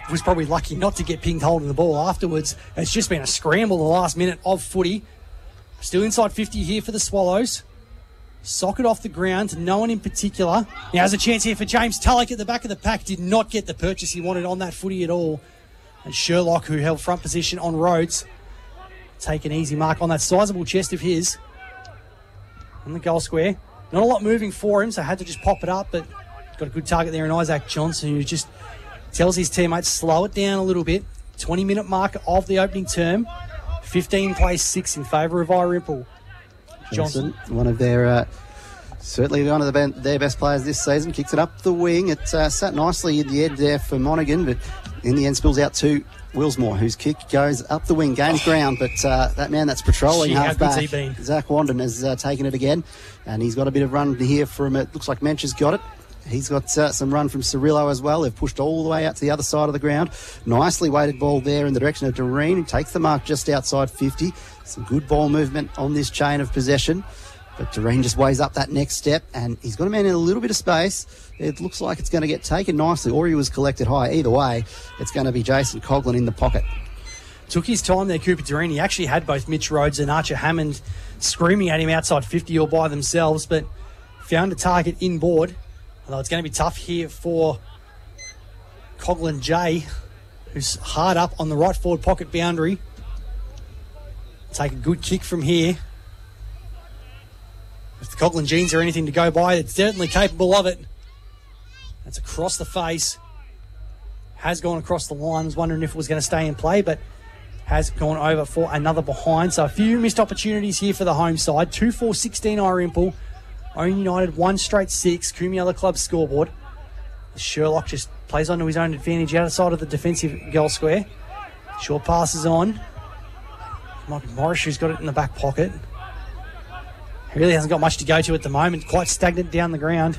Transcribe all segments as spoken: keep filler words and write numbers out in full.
was probably lucky not to get pinged holding the ball afterwards. It's just been a scramble the last minute of footy. Still inside fifty here for the Swallows. Socket off the ground, no one in particular. Now has a chance here for James Tulloch at the back of the pack. Did not get the purchase he wanted on that footy at all. And Sherlock, who held front position on Rhodes, take an easy mark on that sizable chest of his. On the goal square. Not a lot moving for him, so had to just pop it up, but got a good target there in Isaac Johnson, who just tells his teammates, slow it down a little bit. twenty minute mark of the opening term. fifteen plays six in favour of Irimple. Johnson. One of their, uh, certainly one of the ben- their best players this season. Kicks it up the wing. It uh, sat nicely in the end there for Monaghan, but in the end spills out to Willsmore, whose kick goes up the wing, gains oh. ground, but uh, that man that's patrolling Gee, half back, he Zach Wandon, has uh, taken it again, and he's got a bit of run here from it. Looks like Mench has got it. He's got uh, some run from Cirillo as well. They've pushed all the way out to the other side of the ground. Nicely weighted ball there in the direction of Doreen, who takes the mark just outside fifty. Some good ball movement on this chain of possession. But Doreen just weighs up that next step, and he's got a man in a little bit of space. It looks like it's going to get taken nicely, or he was collected high. Either way, it's going to be Jason Coughlin in the pocket. Took his time there, Cooper Doreen. He actually had both Mitch Rhodes and Archer Hammond screaming at him outside fifty all by themselves, but found a target inboard. Although it's going to be tough here for Coughlin J, who's hard up on the right forward pocket boundary. Take a good kick from here. If the Coughlin jeans are anything to go by, it's certainly capable of it. That's across the face. Has gone across the line. I was wondering if it was going to stay in play, but has gone over for another behind. So a few missed opportunities here for the home side. two four sixteen Irimple. Owen United one straight six. Coomiella Club scoreboard. Sherlock just plays onto his own advantage outside of the defensive goal square. Short passes on. Mike Morris, who's got it in the back pocket. He really hasn't got much to go to at the moment. Quite stagnant down the ground.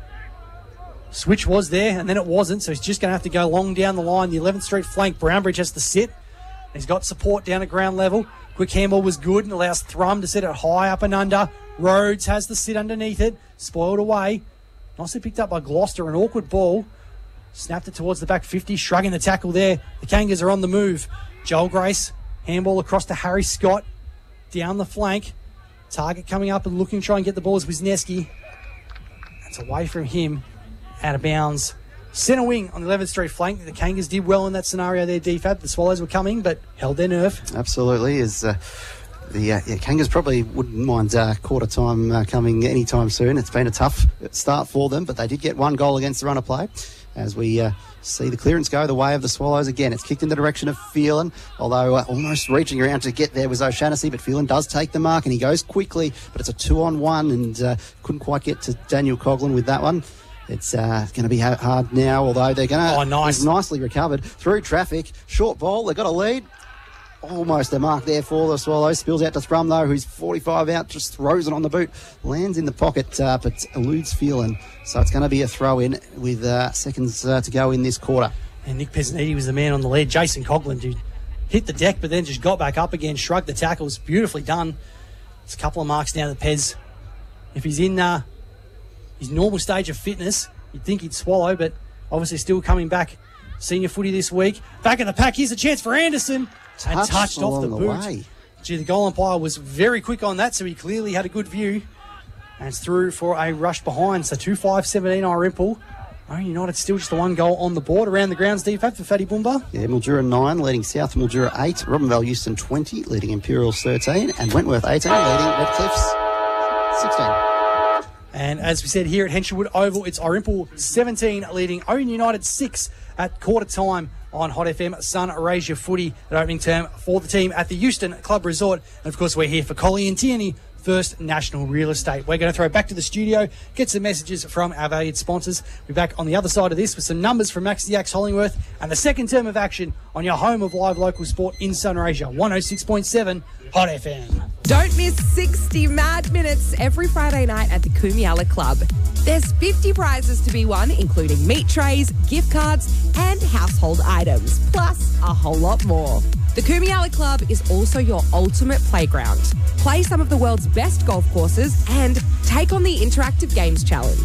Switch was there, and then it wasn't, so he's just going to have to go long down the line. The eleventh Street flank, Brownbridge has to sit. He's got support down at ground level. Quick handball was good and allows Thrum to set it high up and under. Rhodes has the sit underneath it. Spoiled away. Nicely picked up by Gloucester. An awkward ball. Snapped it towards the back fifty. Shrugging the tackle there. The Kangas are on the move. Joel Grace. Handball across to Harry Scott. Down the flank. Target coming up and looking to try and get the ball is Wisniewski. That's away from him. Out of bounds. Centre wing on the eleventh Street flank. The Kangas did well in that scenario there, D F A B. The Swallows were coming, but held their nerve. Absolutely. Is uh, the uh, yeah, Kangas probably wouldn't mind uh, quarter time uh, coming anytime soon. It's been a tough start for them, but they did get one goal against the run of play. As we uh, see the clearance go the way of the Swallows again. It's kicked in the direction of Phelan, although uh, almost reaching around to get there was O'Shannessy, but Phelan does take the mark and he goes quickly, but it's a two-on-one and uh, couldn't quite get to Daniel Coughlin with that one. It's uh, going to be hard now, although they're going to... Oh, nice. Nicely recovered through traffic. Short ball, they've got a lead. Almost a mark there for the Swallows. Spills out to Thrum, though, who's forty-five out, just throws it on the boot. Lands in the pocket, uh, but eludes Phelan. So it's going to be a throw-in with uh, seconds uh, to go in this quarter. And Nick Pezzaniti was the man on the lead. Jason Coughlin, dude, hit the deck, but then just got back up again, shrugged the tackles. Beautifully done. It's a couple of marks now to Pez. If he's in uh, his normal stage of fitness, you'd think he'd swallow, but obviously still coming back. Senior footy this week. Back in the pack. Here's a chance for Anderson. Touched and touched off the boot. The Gee, the goal umpire was very quick on that, so he clearly had a good view. And it's through for a rush behind. So two five seventeen Irimple. Oh, United still just the one goal on the board. Around the grounds, D F A B for Fatty Boomba. Yeah, Mildura nine, leading South Mildura eight. Robinvale Euston twenty, leading Imperials thirteen. And Wentworth eighteen, leading Redcliffs sixteen. And as we said here at Henshawood Oval, it's Irimple seventeen, leading Owen United six at quarter time on Hot F M Sunraysia Footy at opening term for the team at the Euston Club Resort. And of course, we're here for Collie and Tierney, First National Real Estate. We're going to throw back to the studio, get some messages from our valued sponsors. We'll be back on the other side of this with some numbers from Max Diax Hollingworth and the second term of action on your home of live local sport in Sunraysia, one oh six point seven Hot F M. Don't miss sixty mad minutes every Friday night at the Coomiella Club. There's fifty prizes to be won, including meat trays, gift cards, and household items, plus a whole lot more. The Coomiella Club is also your ultimate playground. Play some of the world's best golf courses and take on the Interactive Games Challenge.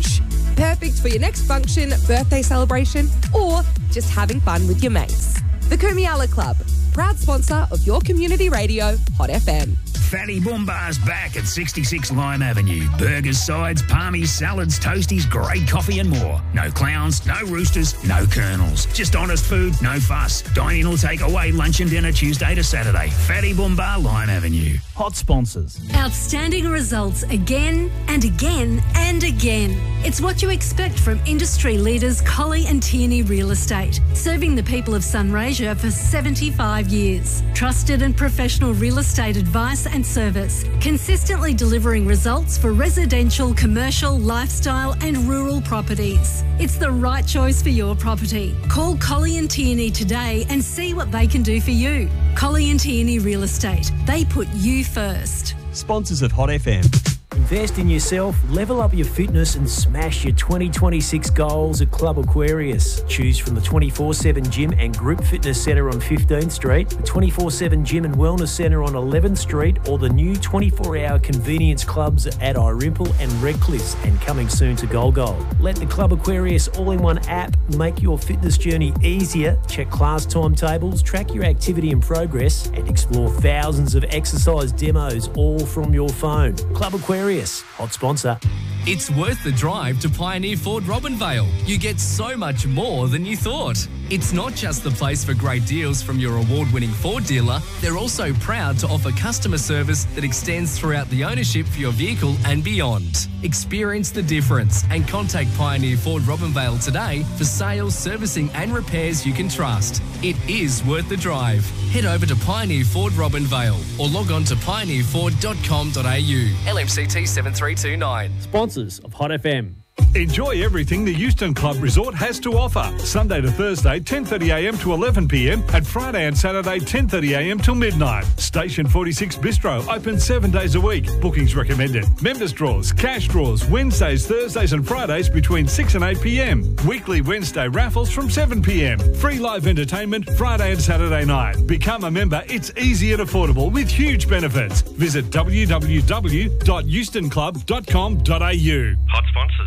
Perfect for your next function, birthday celebration, or just having fun with your mates. The Kumiala Club, proud sponsor of your community radio, Hot F M. Fatty Boombar's back at sixty-six Lime Avenue. Burgers, sides, palmies, salads, toasties, great coffee and more. No clowns, no roosters, no colonels. Just honest food, no fuss. Dine in or take away lunch and dinner Tuesday to Saturday. Fatty Boombar, Lime Avenue. Hot sponsors. Outstanding results again and again and again. It's what you expect from industry leaders Colley and Tierney Real Estate, serving the people of Sunraysia for seventy-five years. Trusted and professional real estate advice and service, consistently delivering results for residential, commercial, lifestyle and rural properties. It's the right choice for your property. Call Colley and Tierney today and see what they can do for you. Colley and Tierney Real Estate. They put you first. Sponsors of Hot F M. Invest in yourself, level up your fitness and smash your twenty twenty-six goals at Club Aquarius. Choose from the twenty-four seven Gym and Group Fitness Centre on fifteenth Street, the twenty-four seven Gym and Wellness Centre on eleventh Street, or the new twenty-four hour convenience clubs at Irimple and Redcliffe, and coming soon to Golgol. Let the Club Aquarius all-in-one app make your fitness journey easier. Check class timetables, track your activity and progress, and explore thousands of exercise demos all from your phone. Club Aquarius, hot sponsor. It's worth the drive to Pioneer Ford Robinvale. You get so much more than you thought. It's not just the place for great deals from your award-winning Ford dealer. They're also proud to offer customer service that extends throughout the ownership for your vehicle and beyond. Experience the difference and contact Pioneer Ford Robinvale today for sales, servicing and repairs you can trust. It is worth the drive. Head over to Pioneer Ford Robinvale or log on to pioneer ford dot com dot a u. L M C T seven three two nine. Sponsors of Hot F M. Enjoy everything the Euston Club Resort has to offer. Sunday to Thursday, ten thirty a m to eleven p m, and Friday and Saturday, ten thirty a m till midnight. Station forty-six Bistro, open seven days a week. Bookings recommended. Members draws, cash draws, Wednesdays, Thursdays and Fridays between six and eight p m. Weekly Wednesday raffles from seven p m. Free live entertainment Friday and Saturday night. Become a member. It's easy and affordable with huge benefits. Visit w w w dot euston club dot com dot a u. Hot sponsors.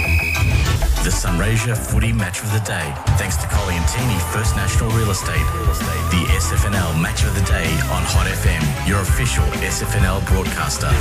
The Sunraysia Footy Match of the Day, thanks to Colley and Tierney First National Real Estate. The S F N L Match of the Day on Hot F M, your official S F N L broadcaster.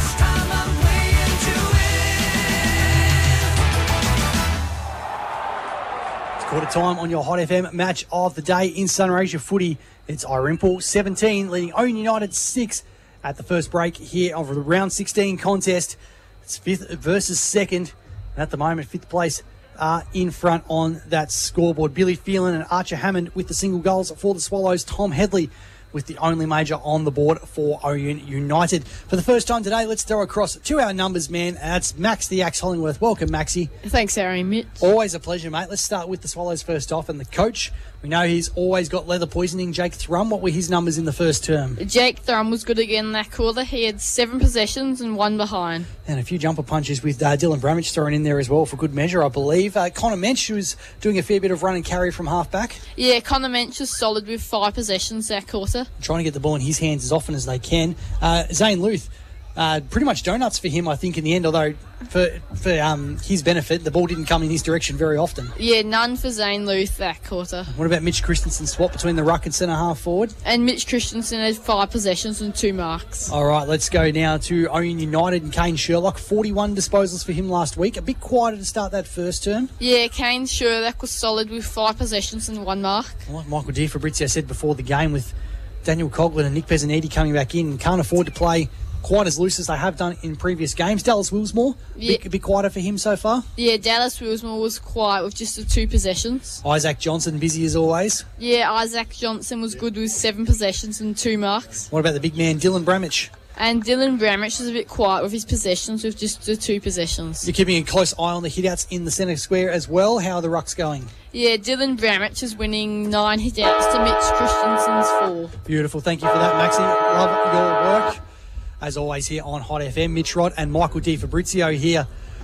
It's quarter time on your Hot F M Match of the Day in Sunraysia Footy. It's Irimple seventeen leading Owen United six at the first break here of the round sixteen contest. It's fifth versus second. And at the moment, fifth place uh, in front on that scoreboard. Billy Phelan and Archer Hammond with the single goals for the Swallows. Tom Headley with the only major on the board for Owen United. For the first time today, let's throw across to our numbers, man. And that's Max the Axe Hollingworth. Welcome, Maxie. Thanks, Harry. Mitch. Always a pleasure, mate. Let's start with the Swallows first off. And the coach, we know he's always got leather poisoning. Jake Thrum, what were his numbers in the first term? Jake Thrum was good again in that quarter. He had seven possessions and one behind. And a few jumper punches with uh, Dylan Bramich thrown in there as well for good measure, I believe. Uh, Connor Mensch was doing a fair bit of run and carry from half-back. Yeah, Connor Mensch was solid with five possessions that quarter. Trying to get the ball in his hands as often as they can. Uh, Zane Luth, uh, pretty much donuts for him, I think, in the end, although for for um, his benefit, the ball didn't come in his direction very often. Yeah, none for Zane Luth that quarter. What about Mitch Christensen's swap between the ruck and centre half forward? And Mitch Christensen had five possessions and two marks. All right, let's go now to Owen United and Kane Sherlock. forty-one disposals for him last week. A bit quieter to start that first term. Yeah, Kane Sherlock was solid with five possessions and one mark. Like Michael Di Fabrizio said before the game, with Daniel Coughlin and Nick Pezzaniti coming back in, can't afford to play quite as loose as they have done in previous games. Dallas Willsmore, yeah. bit, a bit quieter for him so far. Yeah, Dallas Willsmore was quiet with just the two possessions. Isaac Johnson, busy as always. Yeah, Isaac Johnson was good with seven possessions and two marks. What about the big man, Dylan Bramich? And Dylan Bramich was a bit quiet with his possessions, with just the two possessions. You're keeping a close eye on the hitouts in the centre square as well. How are the rucks going? Yeah, Dylan Bramich is winning nine hitouts to Mitch Christensen's four. Beautiful. Thank you for that, Maxie. Love your work. As always here on Hot F M, Mitch Rod and Michael Di Fabrizio here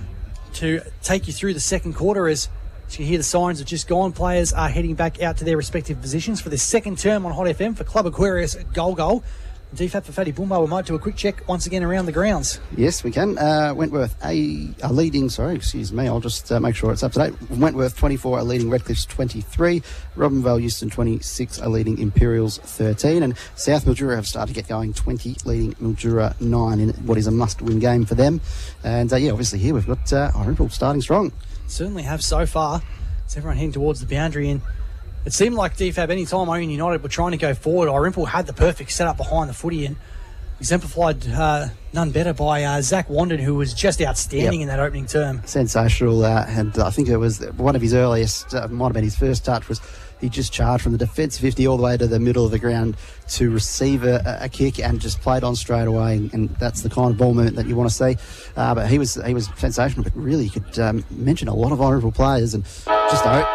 to take you through the second quarter as you can hear the sirens have just gone. Players are heading back out to their respective positions for the second term on Hot F M for Club Aquarius Goal Goal. D F A T for Fatty Boomba. We might do a quick check once again around the grounds. Yes, we can. Uh, Wentworth a, a leading, sorry, excuse me, I'll just uh, make sure it's up to date. Wentworth twenty-four, a leading Redcliffe's twenty-three. Robinvale Euston twenty-six, a leading Imperials thirteen. And South Mildura have started to get going, twenty, leading Mildura nine in what is a must-win game for them. And uh, yeah, obviously here we've got uh, Irimple starting strong. Certainly have so far. It's everyone heading towards the boundary, and it seemed like D F A T, any time Owen United were trying to go forward, Irimple had the perfect setup behind the footy, and exemplified uh, none better by uh, Zach Wandon, who was just outstanding Yep. in that opening term. Sensational, uh, and I think it was one of his earliest, uh, might have been his first touch, was he just charged from the defence fifty all the way to the middle of the ground to receive a, a kick and just played on straight away, and, and that's the kind of ball movement that you want to see. Uh, but he was he was sensational, but really you could um, mention a lot of Irimple players, and just the,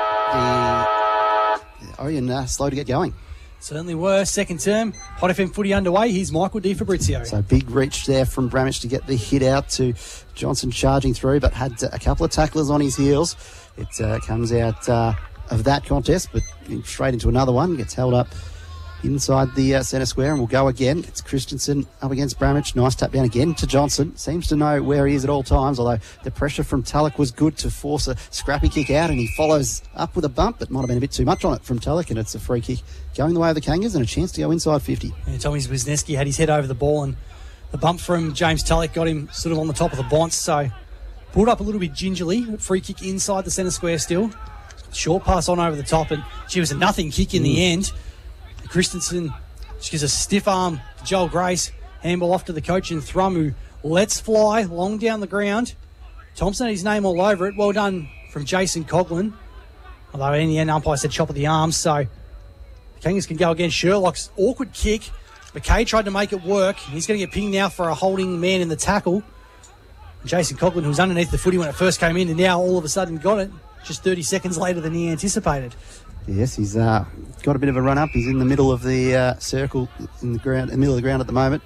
the Orion uh, slow to get going. Certainly were. Second term, Hot F M footy underway. Here's Michael Di Fabrizio. So big reach there from Bramage to get the hit out to Johnson charging through, but had a couple of tacklers on his heels. It uh, comes out uh, of that contest, but straight into another one. Gets held up inside the uh, centre square, and we'll go again. It's Christensen up against Bramage. Nice tap down again to Johnson. Seems to know where he is at all times, although the pressure from Tulloch was good to force a scrappy kick out, and he follows up with a bump, but might have been a bit too much on it from Tulloch, and it's a free kick going the way of the Kangas and a chance to go inside fifty. Yeah, Tommy Wisniewski had his head over the ball, and the bump from James Tulloch got him sort of on the top of the bonce, so pulled up a little bit gingerly. Free kick inside the centre square still. Short pass on over the top, and she was a nothing kick in mm. the end. Christensen just gives a stiff arm to Joel Grace. Handball off to the coach in Thrum, who lets fly long down the ground. Thompson had his name all over it. Well done from Jason Coughlin. Although in the end, umpire said chop of the arm, so the Kangas can go again. Sherlock's awkward kick. McKay tried to make it work. He's going to get pinged now for a holding man in the tackle. Jason Coughlin, who was underneath the footy when it first came in, and now all of a sudden got it just thirty seconds later than he anticipated. Yes, he's uh, got a bit of a run up. He's in the middle of the uh, circle, in the ground, in the middle of the ground at the moment.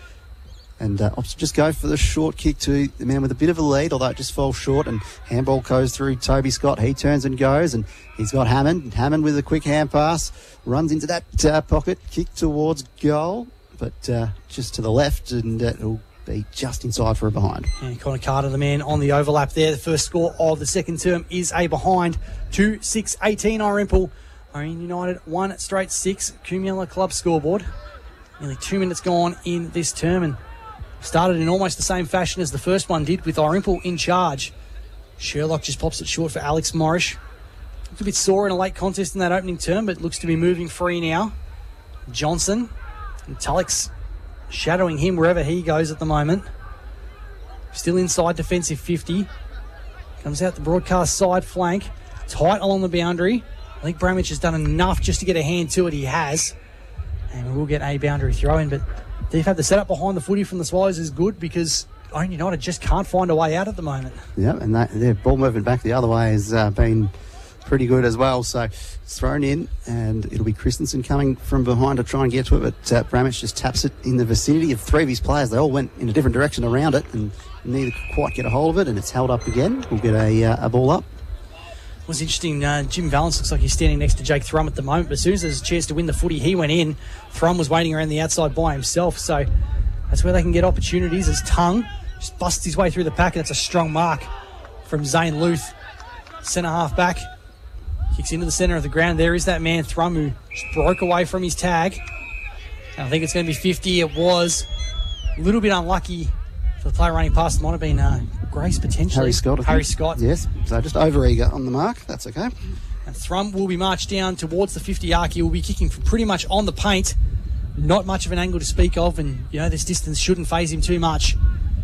And uh, opts to just go for the short kick to the man with a bit of a lead, although it just falls short. And handball goes through Toby Scott. He turns and goes, and he's got Hammond. Hammond with a quick hand pass, runs into that uh, pocket, kick towards goal, but uh, just to the left, and uh, it'll be just inside for a behind. And Connor Carter, the man on the overlap there. The first score of the second term is a behind. two six eighteen Irimple. Orion United one straight six. Cumula Club scoreboard. Nearly two minutes gone in this term, and started in almost the same fashion as the first one did, with Irimple in charge. Sherlock just pops it short for Alex Morrish. Looked a bit sore in a late contest in that opening term, but looks to be moving free now. Johnson and Tulloch's shadowing him wherever he goes at the moment. Still inside defensive fifty. Comes out the broadcast side flank. Tight along the boundary. I think Bramage has done enough just to get a hand to it. He has. And we will get a boundary throw in. But D F A T, the setup behind the footy from the Swallows is good, because Orion United just can't find a way out at the moment. Yeah, and that, their ball movement back the other way has uh, been pretty good as well. So it's thrown in, and it'll be Christensen coming from behind to try and get to it, but uh, Bramage just taps it in the vicinity of three of his players. They all went in a different direction around it, and neither could quite get a hold of it, and it's held up again. We'll get a, uh, a ball up. It was interesting. Uh, Jim Valance looks like he's standing next to Jake Thrum at the moment, but as soon as there's a chance to win the footy, he went in. Thrum was waiting around the outside by himself, so that's where they can get opportunities, as Tongue just busts his way through the pack, and it's a strong mark from Zane Luth, centre half back. Kicks into the centre of the ground. There is that man, Thrum, who just broke away from his tag. And I think it's going to be fifty. It was a little bit unlucky for the player running past. It might have been uh, Grace, potentially. Harry Scott. I Harry think. Scott. Yes, so just over-eager on the mark. That's okay. And Thrum will be marched down towards the fifty-arc. He will be kicking from pretty much on the paint. Not much of an angle to speak of, and, you know, this distance shouldn't faze him too much.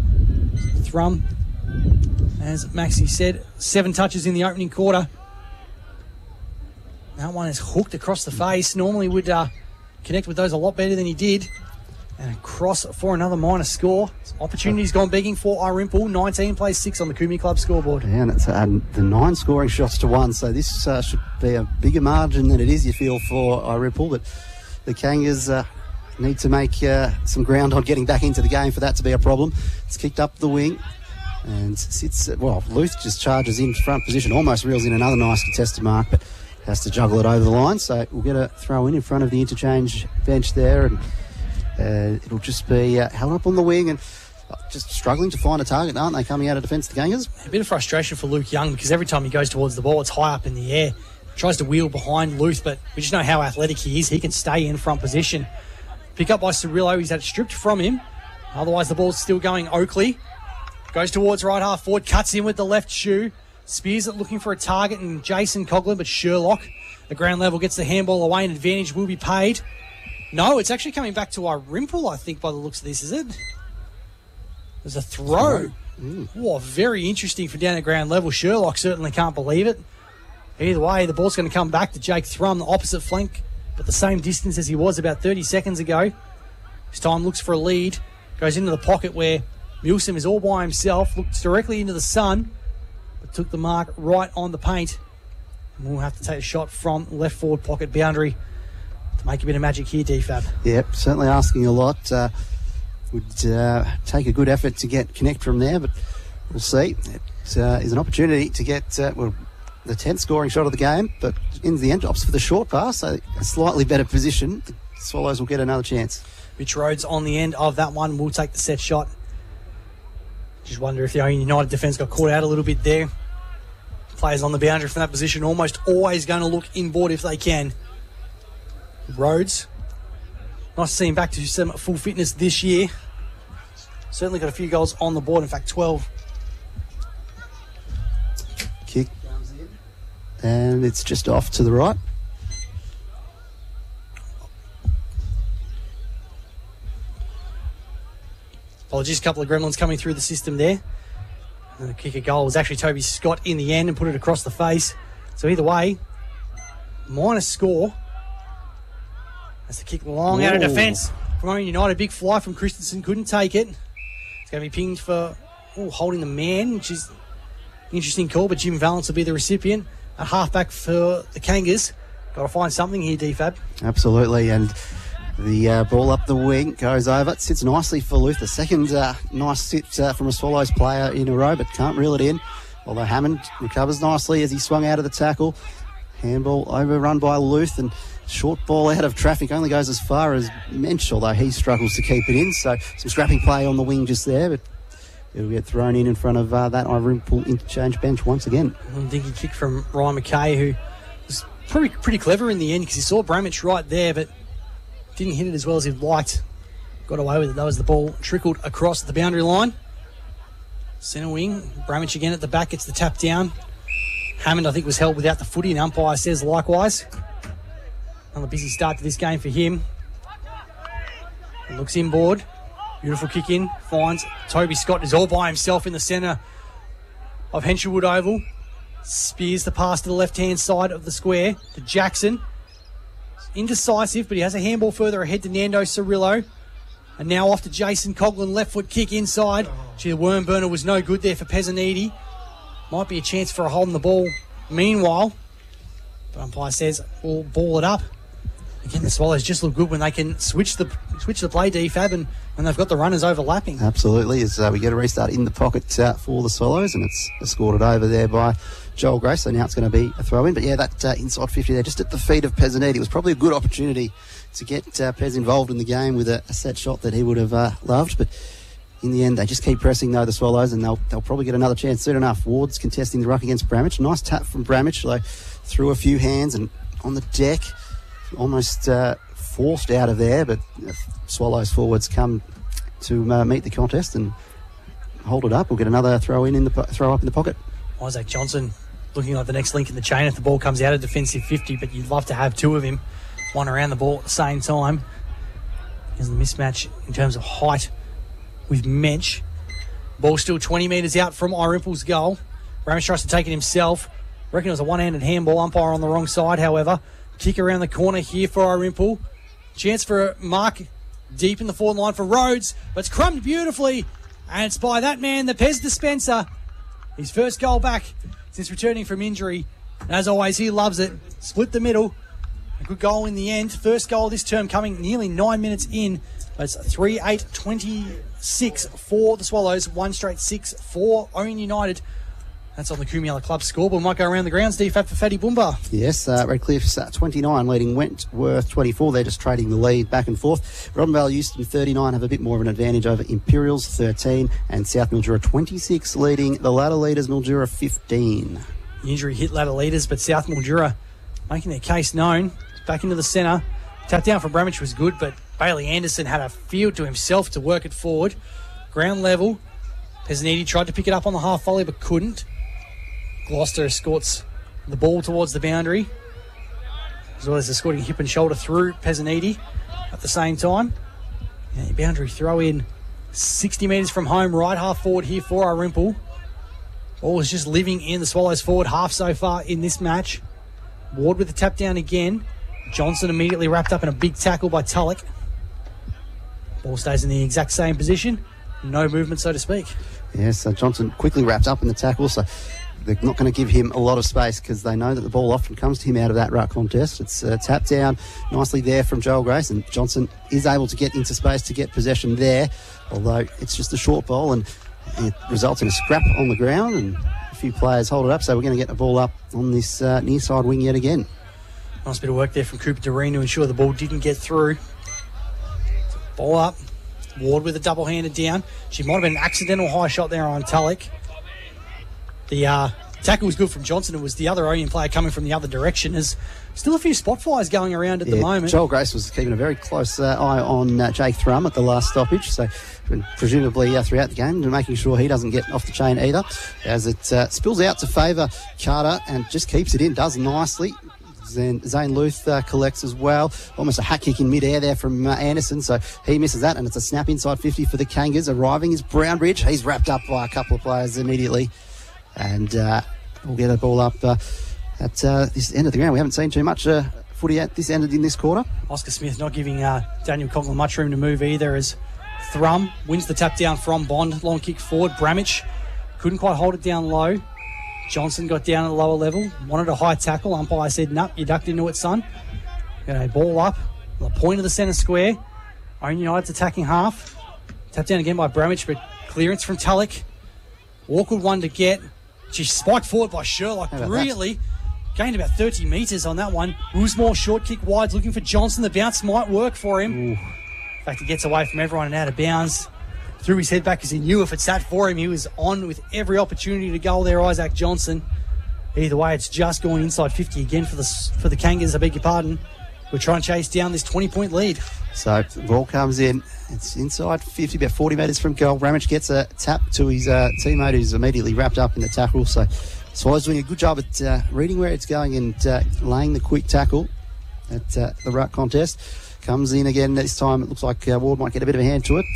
Thrum, as Maxie said, seven touches in the opening quarter. That one is hooked across the face. Normally would uh, connect with those a lot better than he did. And a cross for another minor score. Opportunity's gone begging for Irimple. nineteen plays six on the Kumi Club scoreboard. Yeah, and it's uh, the nine scoring shots to one. So this uh, should be a bigger margin than it is, you feel, for Irimple. But the Kangas uh, need to make uh, some ground on getting back into the game for that to be a problem. It's kicked up the wing. And sits, well, Luth just charges in front position. Almost reels in another nice contested mark, but has to juggle it over the line. So we'll get a throw in in front of the interchange bench there, and Uh, it'll just be uh, held up on the wing and just struggling to find a target, aren't they, coming out of defence, the Gangers? A bit of frustration for Luke Young because every time he goes towards the ball, it's high up in the air. Tries to wheel behind Luth, but we just know how athletic he is. He can stay in front position. Pick up by Cirillo. He's had it stripped from him. Otherwise, the ball's still going. Oakley goes towards right half forward, cuts in with the left shoe. Spears it looking for a target, and Jason Coughlin, but Sherlock at ground level gets the handball away, and advantage will be paid. No, it's actually coming back to our Rimple, I think, by the looks of this, is it? There's a throw. Mm. Oh, very interesting for down at ground level. Sherlock certainly can't believe it. Either way, the ball's going to come back to Jake Thrum, the opposite flank, but the same distance as he was about thirty seconds ago. This time looks for a lead. Goes into the pocket where Milsom is all by himself. Looks directly into the sun, but took the mark right on the paint. And we'll have to take a shot from left forward pocket boundary to make a bit of magic here, D Fab. Yep, certainly asking a lot. Uh, would uh, take a good effort to get connect from there, but we'll see. It uh, is an opportunity to get uh, well, the tenth scoring shot of the game, but in the end opts for the short pass, so a slightly better position. The Swallows will get another chance. Mitch Rhodes on the end of that one will take the set shot. Just wonder if the Owen United defence got caught out a little bit there. Players on the boundary from that position almost always going to look inboard if they can. Rhodes, nice to see him back to some full fitness this year. Certainly got a few goals on the board, in fact twelve. Kick, and it's just off to the right. Apologies, a couple of gremlins coming through the system there. And the kicker goal was actually Toby Scott in the end and put it across the face. So either way, minus score. That's the kick long Ooh. out of defence from Owen United. Big fly from Christensen, couldn't take it. It's going to be pinged for ooh, holding the man, which is an interesting call, but Jim Valance will be the recipient. A halfback for the Kangas. Got to find something here, D Fab. Absolutely, and the uh, ball up the wing goes over. It sits nicely for Luth. The second uh, nice sit uh, from a Swallows player in a row, but can't reel it in. Although Hammond recovers nicely as he swung out of the tackle. Handball overrun by Luth, and short ball out of traffic only goes as far as Mensch, although he struggles to keep it in. So some scrappy play on the wing just there, but it'll get thrown in in front of uh, that Irimple interchange bench once again. And dinky kick from Ryan McKay, who was pretty, pretty clever in the end because he saw Bramich right there, but didn't hit it as well as he'd liked. Got away with it though as the ball trickled across the boundary line. Centre wing, Bramich again at the back, gets the tap down. Hammond, I think, was held without the footy, and umpire says likewise. Another busy start to this game for him. He looks inboard. Beautiful kick in. Finds Toby Scott, is all by himself in the centre of Henshelwood Oval. Spears the pass to the left-hand side of the square to Jackson. Indecisive, but he has a handball further ahead to Nando Cirillo. And now off to Jason Coughlin, left foot kick inside. Gee, the worm burner was no good there for Pezzaniti. Might be a chance for a hold on the ball. Meanwhile, the umpire says we'll ball it up. Again, the Swallows just look good when they can switch the switch the play, D Fab, and when they've got the runners overlapping. Absolutely, as uh, we get a restart in the pocket uh, for the Swallows, and it's escorted over there by Joel Grace, so now it's going to be a throw-in. But yeah, that uh, inside fifty there, just at the feet of Pezzaniti. It was probably a good opportunity to get uh, Pez involved in the game with a, a set shot that he would have uh, loved, but in the end, they just keep pressing, though, the Swallows, and they'll they'll probably get another chance soon enough. Ward's contesting the ruck against Bramich. Nice tap from Bramich, though, through a few hands and on the deck. Almost uh, forced out of there, but Swallows forwards come to uh, meet the contest and hold it up. We'll get another throw in, in the throw up in the pocket. Isaac Johnson looking like the next link in the chain if the ball comes out of defensive fifty, but you'd love to have two of him, one around the ball at the same time. There's a mismatch in terms of height with Mensch. Ball still twenty metres out from Irimple's goal. Ramish tries to take it himself. Reckon it was a one-handed handball. Umpire on the wrong side, however. Kick around the corner here for Irimple. Chance for a mark deep in the forward line for Rhodes, but it's crumbed beautifully, and it's by that man, the Pez dispenser. His first goal back since returning from injury. And as always, he loves it. Split the middle. A good goal in the end. First goal this term coming nearly nine minutes in. It's three eight twenty-six for the Swallows. One straight six for Owen United. That's on the Kumiala Club scoreboard. Might go around the grounds. D F A T for Fatty Boomba. Yes, uh, Redcliffe's uh, twenty-nine leading Wentworth twenty-four. They're just trading the lead back and forth. Robinvale Euston thirty-nine have a bit more of an advantage over Imperials thirteen, and South Mildura twenty-six leading the ladder leaders Mildura fifteen. The injury hit ladder leaders, but South Mildura making their case known. Back into the centre. Tap down from Bramage was good, but Bailey Anderson had a field to himself to work it forward. Ground level. Pezzaniti tried to pick it up on the half volley, but couldn't. Gloucester escorts the ball towards the boundary, as well as escorting hip and shoulder through Pezzaniti at the same time. Yeah, boundary throw in sixty metres from home, right half forward here for Arimple. Ball is just living in the Swallows forward half so far in this match. Ward with the tap down again. Johnson immediately wrapped up in a big tackle by Tulloch. Ball stays in the exact same position. No movement, so to speak. Yes, uh, Johnson quickly wrapped up in the tackle, so they're not going to give him a lot of space because they know that the ball often comes to him out of that ruck contest. It's uh, tapped down nicely there from Joel Grace, and Johnson is able to get into space to get possession there, although it's just a short ball and it results in a scrap on the ground and a few players hold it up, so we're going to get the ball up on this uh, near side wing yet again. Nice bit of work there from Cooper Doreen to ensure the ball didn't get through. Ball up. Ward with a double-handed down. She might have been an accidental high shot there on Tulloch. The uh, tackle was good from Johnson. It was the other Odeon player coming from the other direction. There's still a few spot fires going around at yeah, the moment. Joel Grace was keeping a very close uh, eye on uh, Jake Thrum at the last stoppage, so presumably uh, throughout the game, and making sure he doesn't get off the chain either, as it uh, spills out to favour Carter and just keeps it in, does nicely. Zane, Zane Luth uh, collects as well. Almost a hat kick in mid-air there from uh, Anderson, so he misses that, and it's a snap inside fifty for the Kangas. Arriving is Brownbridge. He's wrapped up by a couple of players immediately, and uh, we'll get a ball up uh, at uh, this end of the ground. We haven't seen too much uh, footy at this end in this quarter. Oscar Smith not giving uh, Daniel Coughlin much room to move either, as Thrum wins the tap down from Bond. Long kick forward. Bramage couldn't quite hold it down low. Johnson got down at the lower level, wanted a high tackle. Umpire said, "Nup, you ducked into it, son." Got a ball up, the point of the centre square. Owen United's attacking half. Tapped down again by Bramage, but clearance from Tulloch. Awkward one to get. She's spiked forward by Sherlock. Brilliantly. Gained about thirty metres on that one. Roosmore short kick wide, looking for Johnson. The bounce might work for him. Ooh. In fact, he gets away from everyone and out of bounds. Threw his head back because he knew if it sat for him, he was on with every opportunity to goal there, Isaac Johnson. Either way, it's just going inside fifty again for the for the Kangas, I beg your pardon. We're trying to chase down this twenty-point lead. So the ball comes in. It's inside fifty, about forty metres from goal. Ramage gets a tap to his uh, teammate, who's immediately wrapped up in the tackle. So Swallows doing a good job at uh, reading where it's going and uh, laying the quick tackle at uh, the ruck contest. Comes in again this time. It looks like uh, Ward might get a bit of a hand to it.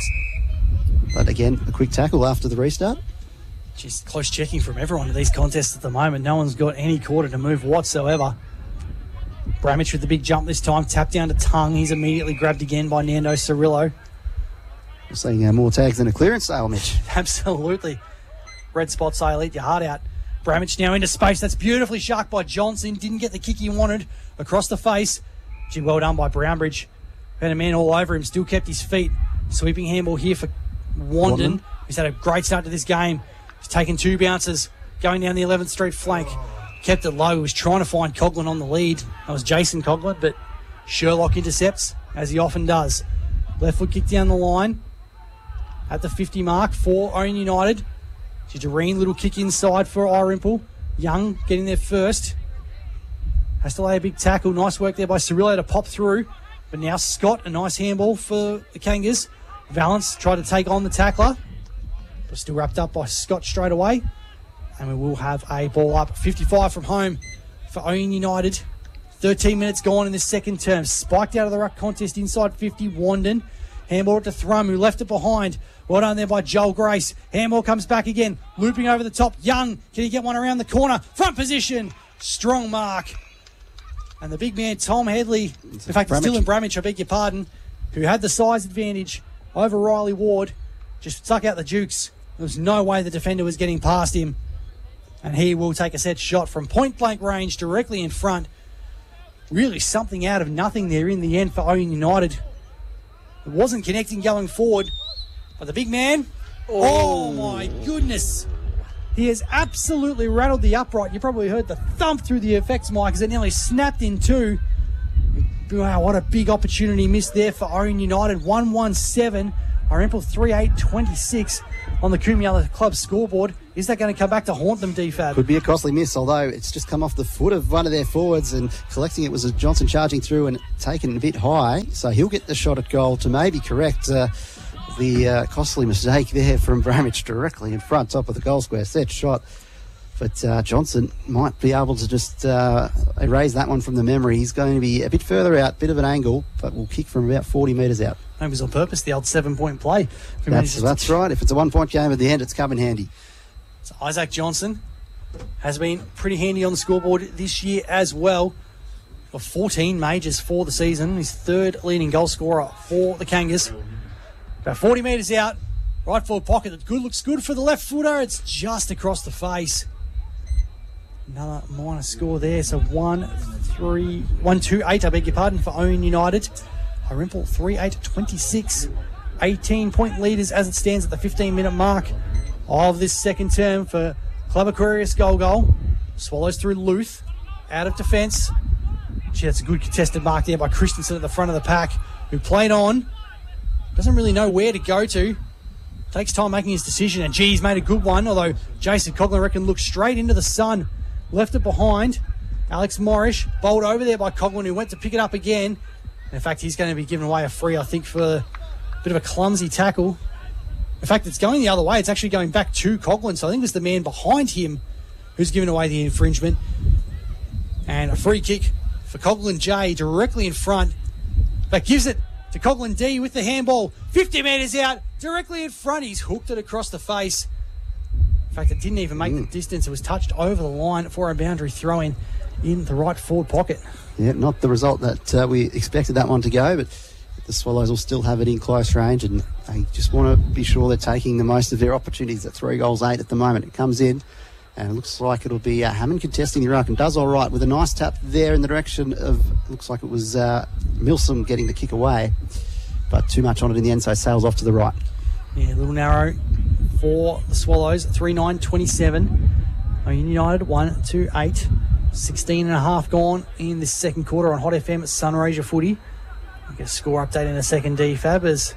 But again, a quick tackle after the restart. Just close checking from everyone in these contests at the moment. No one's got any quarter to move whatsoever. Bramage with the big jump this time. Tap down to Tongue. He's immediately grabbed again by Nando Cirillo. We're seeing uh, more tags than a clearance sale, Mitch. Absolutely. Red spot sale, eat your heart out. Bramage now into space. That's beautifully sharked by Johnson. Didn't get the kick he wanted. Across the face. Gee, well done by Brownbridge. Had a man all over him. Still kept his feet. Sweeping handball here for Wandon, who's had a great start to this game. He's taken two bounces, going down the eleventh Street flank. Kept it low. He was trying to find Coughlin on the lead. That was Jason Coughlin, but Sherlock intercepts, as he often does. Left foot kick down the line at the fifty mark for Owen United. Doreen, little kick inside for Irimple. Young getting there first. Has to lay a big tackle. Nice work there by Cirillo to pop through. But now Scott, a nice handball for the Kangas. Valance tried to take on the tackler, but still wrapped up by Scott straight away. And we will have a ball up. fifty-five from home for Owen United. thirteen minutes gone in this second term. Spiked out of the ruck contest inside fifty. Wandon. Handball to Thrum, who left it behind. Well done there by Joel Grace. Handball comes back again. Looping over the top. Young. Can he get one around the corner? Front position. Strong mark. And the big man, Tom Headley, in fact, it's still in Bramage, I beg your pardon, who had the size advantage over Riley Ward, just stuck out the jukes. There was no way the defender was getting past him. And he will take a set shot from point-blank range directly in front. Really something out of nothing there in the end for Owen United. It wasn't connecting going forward. But the big man, oh, oh my goodness. He has absolutely rattled the upright. You probably heard the thump through the effects mic as it nearly snapped in two. Wow, what a big opportunity missed there for Owen United. one one seven. Arimple three eight twenty-six on the Coomiella Club scoreboard. Is that going to come back to haunt them, D F A B? Could be a costly miss, although it's just come off the foot of one of their forwards, and collecting it was a Johnson charging through and taken a bit high. So he'll get the shot at goal to maybe correct uh, the uh, costly mistake there from Bramage directly in front, top of the goal square. Set shot. But uh, Johnson might be able to just uh, erase that one from the memory. He's going to be a bit further out, bit of an angle, but will kick from about forty metres out. Maybe it was on purpose, the old seven-point play. That's, that's right. If it's a one-point game at the end, it's come in handy. So Isaac Johnson has been pretty handy on the scoreboard this year as well. Got fourteen majors for the season. He's third leading goal scorer for the Kangas. About forty metres out, right forward pocket. It good, looks good for the left footer. It's just across the face. Another minor score there. So one, three, one, two, eight. I beg your pardon for Owen United. Arimple three eight twenty-six. eighteen-point leaders as it stands at the fifteen-minute mark of this second term for Club Aquarius goal goal. Swallows through Luth, out of defence. Gee, that's a good contested mark there by Christensen at the front of the pack, who played on. Doesn't really know where to go to. Takes time making his decision, and gee, he's made a good one, although Jason Coughlin, I reckon, looked straight into the sun. Left it behind. Alex Morrish bowled over there by Coughlin, who went to pick it up again. In fact, he's going to be giving away a free, I think, for a bit of a clumsy tackle. In fact, it's going the other way. It's actually going back to Coughlin, so I think it was the man behind him who's giving away the infringement. And a free kick for Coughlin J directly in front. But gives it to Coughlin D with the handball. fifty metres out, directly in front. He's hooked it across the face. In fact, it didn't even make mm. the distance. It was touched over the line for a boundary throw-in in the right forward pocket. Yeah, not the result that uh, we expected that one to go, but the Swallows will still have it in close range, and they just want to be sure they're taking the most of their opportunities. At three goals, eight at the moment. It comes in, and it looks like it'll be uh, Hammond contesting the ruck, and does all right with a nice tap there in the direction of, looks like it was uh, Milsom getting the kick away, but too much on it in the end, so sails off to the right. Yeah, a little narrow for the Swallows. three nine twenty-seven. Owen United one two eight. sixteen and a half gone in this second quarter on Hot F M at Sunraysia Footy. I'll get a score update in a second, D F A B, as,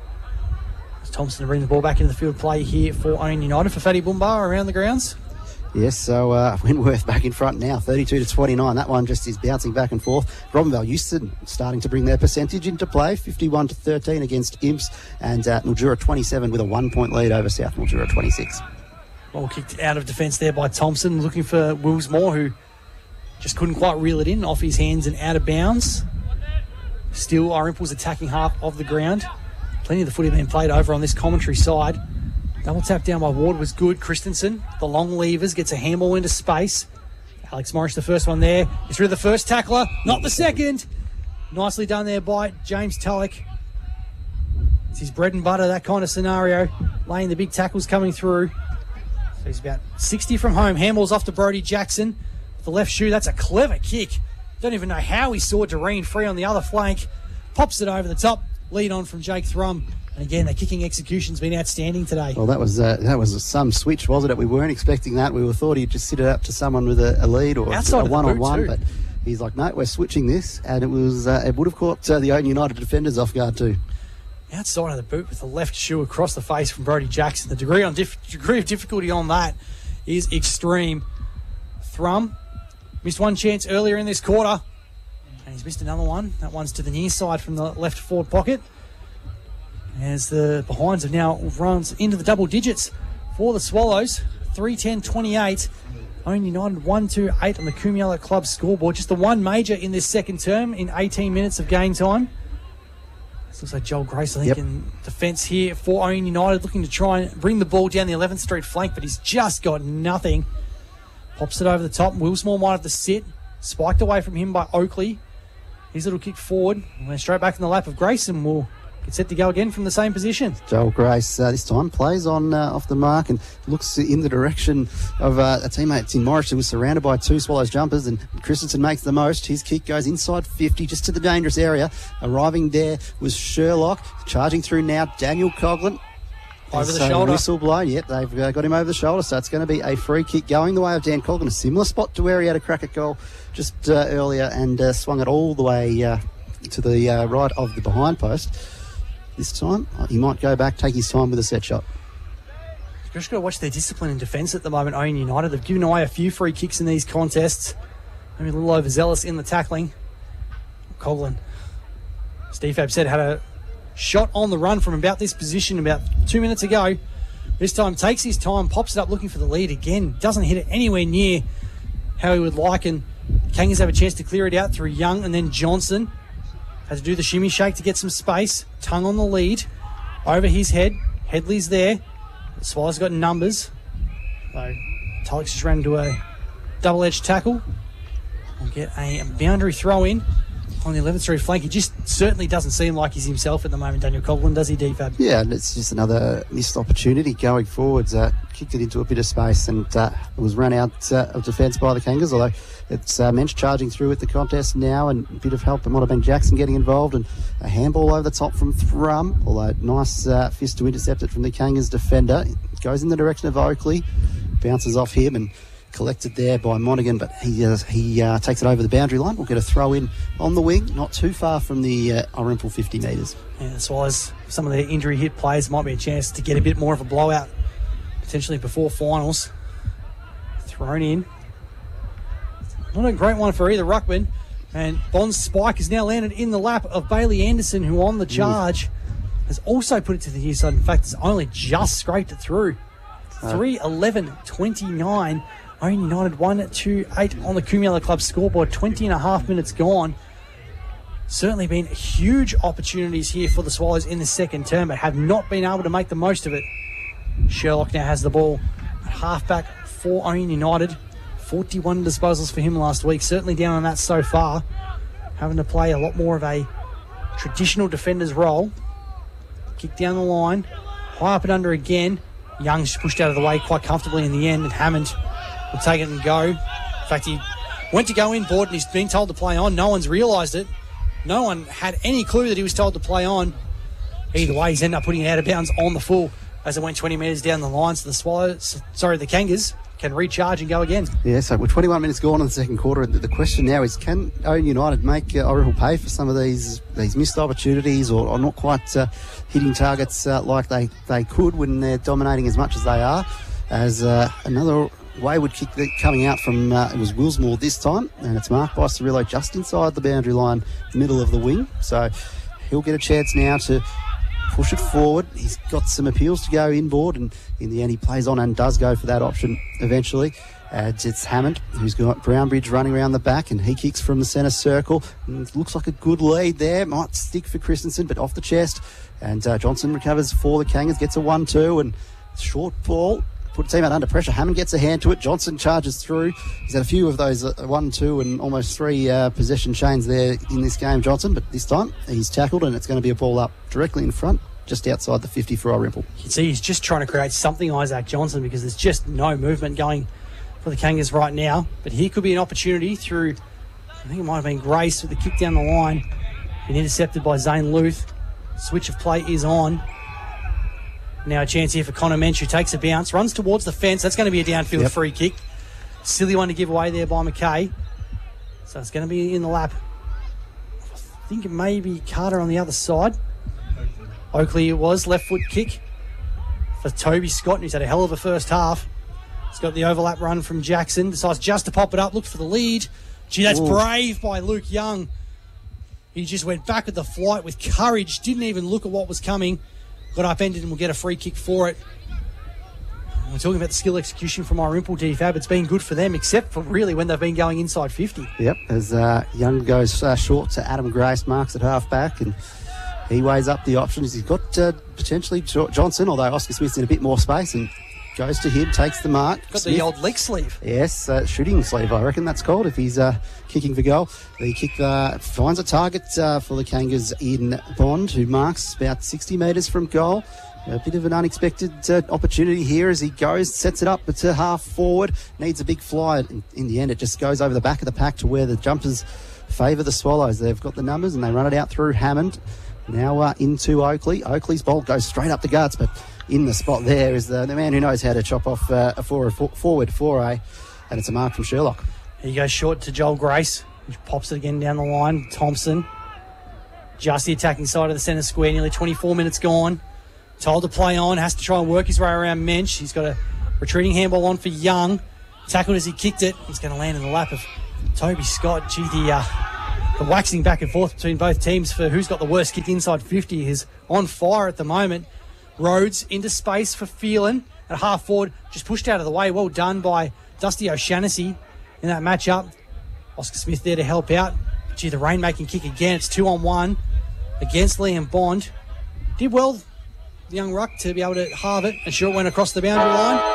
as Thompson brings the ball back into the field play here for Owen United. For Fatty Boomba around the grounds. Yes, so uh, Wentworth back in front now, thirty-two to twenty-nine. That one just is bouncing back and forth. Robinvale Euston starting to bring their percentage into play, fifty-one to thirteen against Imps, and uh, Mildura twenty-seven with a one-point lead over South Mildura twenty-six. Ball kicked out of defence there by Thompson, looking for Willsmore, who just couldn't quite reel it in, off his hands and out of bounds. Still, Arimple's attacking half of the ground. Plenty of the footy being played over on this commentary side. Double tap down by Ward was good. Christensen, the long levers, gets a handball into space. Alex Morris, the first one there. He's through the first tackler, not the second. Nicely done there by James Tulloch. It's his bread and butter, that kind of scenario. Laying the big tackles coming through. So he's about sixty from home. Handball's off to Brody Jackson. The left shoe, that's a clever kick. Don't even know how he saw Doreen free on the other flank. Pops it over the top. Lead on from Jake Thrum. And again, the kicking execution's been outstanding today. Well, that was uh, that was some switch, wasn't it? We weren't expecting that. We were thought he'd just sit it up to someone with a, a lead or outside a one-on-one, but he's like, no, we're switching this, and it was uh, it would have caught uh, the Owen United defenders off guard too. Outside of the boot with the left shoe across the face from Brody Jackson. The degree on dif- degree of difficulty on that is extreme. Thrum missed one chance earlier in this quarter, and he's missed another one. That one's to the near side from the left forward pocket. As the behinds have now run into the double digits for the Swallows. three ten twenty-eight. Owen United one two eight on the Coomiella Club scoreboard. Just the one major in this second term in eighteen minutes of game time. This looks like Joel Grace, I think, yep. in defence here for Owen United, looking to try and bring the ball down the eleventh Street flank, but he's just got nothing. Pops it over the top. Willsmore might have to sit. Spiked away from him by Oakley. His little kick forward. Went straight back in the lap of Grace, and we'll get set to go again from the same position. Joel Grace uh, this time plays on uh, off the mark and looks in the direction of uh, a teammate in Morris, who was surrounded by two Swallows jumpers, and Christensen makes the most. His kick goes inside fifty, just to the dangerous area. Arriving there was Sherlock, charging through now Daniel Coughlin. Over the so shoulder. Whistle blown. Yep, they've uh, got him over the shoulder. So it's going to be a free kick going the way of Dan Colgan. A similar spot to where he had a crack at goal just uh, earlier and uh, swung it all the way uh, to the uh, right of the behind post. This time, uh, he might go back, take his time with a set shot. You've just got to watch their discipline in defence at the moment, Owen United. They've given away a few free kicks in these contests. Maybe a little overzealous in the tackling. Coughlin, Steve Fab said, had a shot on the run from about this position about two minutes ago. This time takes his time, pops it up looking for the lead again. Doesn't hit it anywhere near how he would like, and Kangas have a chance to clear it out through Young, and then Johnson has to do the shimmy shake to get some space. Tongue on the lead. Over his head. Headley's there. The Swallows got numbers. So Tulloch just ran into a double-edged tackle. We'll get a boundary throw in on the eleventh Street flank. He just certainly doesn't seem like he's himself at the moment, Daniel Coughlin, does he, D Fab? Yeah, and it's just another missed opportunity going forwards. Uh, kicked it into a bit of space and uh, it was run out uh, of defence by the Kangas, although it's uh, Mensch charging through with the contest now, and a bit of help. It might have been Jackson getting involved, and a handball over the top from Thrum, although nice uh, fist to intercept it from the Kangas defender. It goes in the direction of Oakley, bounces off him and collected there by Monaghan, but he uh, he uh, takes it over the boundary line. We'll get a throw in on the wing, not too far from the uh, Orimple fifty metres. Yeah, as well as some of their injury hit players, might be a chance to get a bit more of a blowout potentially before finals. Thrown in. Not a great one for either ruckman, and Bond's spike has now landed in the lap of Bailey Anderson, who on the charge mm. has also put it to the near side. In fact, has only just scraped it through. Uh, three eleven twenty-nine. Owen United one two eight on the Cumula Club scoreboard. twenty and a half minutes gone. Certainly been huge opportunities here for the Swallows in the second term, but have not been able to make the most of it. Sherlock now has the ball at halfback for Owen United. forty-one disposals for him last week. Certainly down on that so far. Having to play a lot more of a traditional defender's role. Kick down the line. High up and under again. Young's pushed out of the way quite comfortably in the end, and Hammond will take it and go. In fact, he went to go in board and he's been told to play on. No one's realised it. No one had any clue that he was told to play on. Either way, he's ended up putting it out of bounds on the full as it went twenty metres down the line. So the Swallows, sorry, the Kangas can recharge and go again. Yeah, so we're twenty-one minutes gone in the second quarter. The question now is, can Owen United make uh, Oriole pay for some of these these missed opportunities, or, or not quite uh, hitting targets uh, like they, they could when they're dominating as much as they are? As uh, another wayward kick coming out from, uh, it was Willsmore this time, and it's marked by Cirillo just inside the boundary line, middle of the wing. So he'll get a chance now to push it forward. He's got some appeals to go inboard, and in the end he plays on and does go for that option eventually. Uh, it's Hammond, who's got Brownbridge running around the back, and he kicks from the centre circle. And looks like a good lead there. Might stick for Christensen, but off the chest. And uh, Johnson recovers for the Kangas, gets a one two, and short ball. Put a team out under pressure. Hammond gets a hand to it. Johnson charges through. He's had a few of those uh, one, two, and almost three uh, possession chains there in this game, Johnson. But this time he's tackled, and it's going to be a ball up directly in front, just outside the fifty for Orimple. You can see he's just trying to create something, Isaac Johnson, because there's just no movement going for the Kangas right now. But here could be an opportunity through, I think it might have been Grace with the kick down the line. Been intercepted by Zane Luth. Switch of play is on. Now a chance here for Connor Mensch, who takes a bounce, runs towards the fence. That's going to be a downfield yep. free kick. Silly one to give away there by McKay. So it's going to be in the lap. I think it may be Carter on the other side. Oakley it was, left foot kick for Toby Scott, who's had a hell of a first half. He's got the overlap run from Jackson, decides just to pop it up, look for the lead. Gee, that's Ooh. brave by Luke Young. He just went back at the flight with courage, didn't even look at what was coming. Got upended and will get a free kick for it. We're talking about the skill execution from Orimple, D Fab. It's been good for them, except for really when they've been going inside fifty. Yep, as uh, Young goes uh, short to Adam Grace, marks at half back, and he weighs up the options. He's got uh, potentially Johnson, although Oscar Smith's in a bit more space, and goes to him, takes the mark. Got Smith, the old leg sleeve. Yes, uh, shooting sleeve, I reckon that's called, if he's uh, kicking for goal. The kick uh, finds a target uh, for the Kangas in Bond, who marks about sixty metres from goal. A bit of an unexpected uh, opportunity here as he goes, sets it up to half forward, needs a big fly. In, in the end, it just goes over the back of the pack to where the jumpers favour the Swallows. They've got the numbers and they run it out through Hammond. Now uh, into Oakley. Oakley's ball goes straight up the guts, but in the spot there is the, the man who knows how to chop off uh, a forward, for, forward foray, and it's a mark from Sherlock. He goes short to Joel Grace, which pops it again down the line. Thompson, just the attacking side of the centre square, nearly twenty-four minutes gone. Told to play on, has to try and work his way around Mensch. He's got a retreating handball on for Young. Tackled as he kicked it. It's going to land in the lap of Toby Scott. Gee, the, uh, the waxing back and forth between both teams for who's got the worst kick inside fifty is on fire at the moment. Rhodes into space for Phelan at half forward, just pushed out of the way. Well done by Dusty O'Shannessy in that matchup. Oscar Smith there to help out. Gee, the rainmaking kick again. It's two on one against Liam Bond. Did well, the young ruck, to be able to halve it, and sure it went across the boundary line.